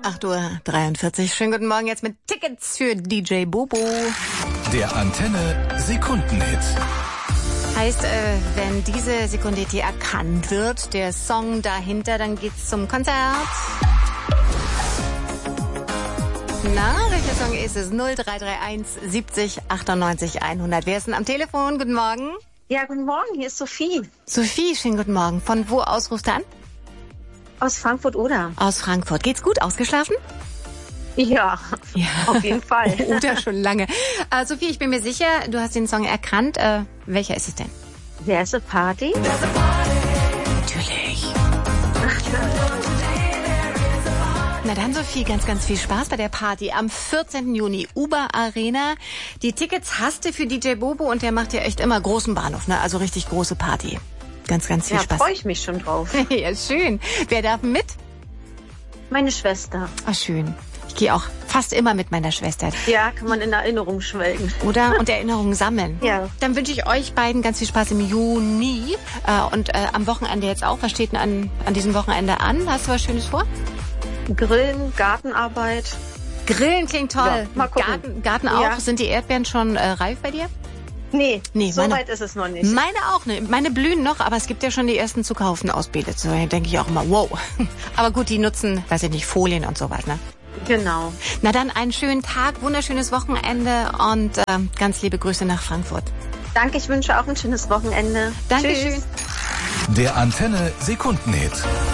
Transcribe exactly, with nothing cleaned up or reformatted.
acht Uhr dreiundvierzig. Schönen guten Morgen jetzt mit Tickets für D J Bobo. Der Antenne Sekundenhit. Heißt, äh, wenn diese Sekunde hier erkannt wird, der Song dahinter, dann geht's zum Konzert. Na, welcher Song ist es? null drei drei eins siebzig achtundneunzig hundert. Wer ist denn am Telefon? Guten Morgen. Ja, guten Morgen, hier ist Sophie. Sophie, schönen guten Morgen. Von wo aus rufst du an? Aus Frankfurt-Oder. Aus Frankfurt. Geht's gut? Ausgeschlafen? Ja, ja, auf jeden Fall. Oder schon lange. Äh, Sophie, ich bin mir sicher, du hast den Song erkannt. Äh, welcher ist es denn? There's a Party. Natürlich. Na dann, Sophie, ganz, ganz viel Spaß bei der Party am vierzehnten Juni, Uber Arena. Die Tickets hast du für D J Bobo und der macht ja echt immer großen Bahnhof, ne? Also richtig große Party. Ganz, ganz viel ja, Spaß. Ja, freue ich mich schon drauf. Ja, schön. Wer darf mit? Meine Schwester. Ach, schön. Ich gehe auch fast immer mit meiner Schwester. Ja, kann man in Erinnerung schwelgen. Oder? Und Erinnerungen sammeln. Ja. Dann wünsche ich euch beiden ganz viel Spaß im Juni. Äh, und äh, am Wochenende jetzt auch. Was steht denn an, an diesem Wochenende an? Hast du was Schönes vor? Grillen, Gartenarbeit. Grillen klingt toll. Ja, mal gucken. Garten, Garten auch. Ja. Sind die Erdbeeren schon äh, reif bei dir? Nee, nee so meine, weit ist es noch nicht. Meine auch nicht. Meine blühen noch, aber es gibt ja schon die ersten zu kaufen aus Belitz. So denke ich auch immer, wow. Aber gut, die nutzen, weiß ich nicht, Folien und sowas, ne? Genau. Na dann einen schönen Tag, wunderschönes Wochenende und äh, ganz liebe Grüße nach Frankfurt. Danke, ich wünsche auch ein schönes Wochenende. Dankeschön. Der Antenne Sekundenhit.